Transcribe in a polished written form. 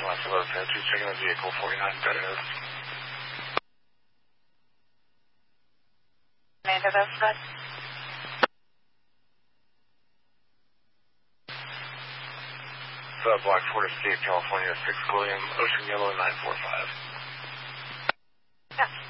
Left 11, 2, checking the vehicle, 49 Better. Amanda, that's good. Block 4 Escape, California, 6 William, Ocean Yellow, 945. Yeah.